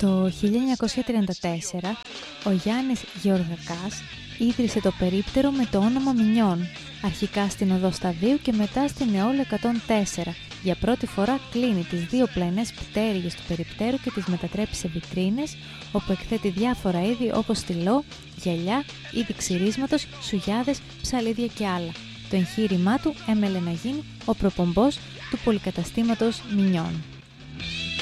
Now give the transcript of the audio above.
Το 1934 ο Γιάννης Γεωργακάς ίδρυσε το περίπτερο με το όνομα Μινιόν, αρχικά στην οδό Σταδίου και μετά στην Αιώλου 104. Για πρώτη φορά κλείνει τις δύο πλαϊνές πτέρυγες του περιπτέρου και τις μετατρέπει σε βιτρίνες, όπου εκθέτει διάφορα είδη όπως στυλό, γυαλιά, είδη ξυρίσματος, σουγιάδες, ψαλίδια και άλλα. Το εγχείρημά του έμελε να γίνει ο προπομπός του πολυκαταστήματος Μινιόν.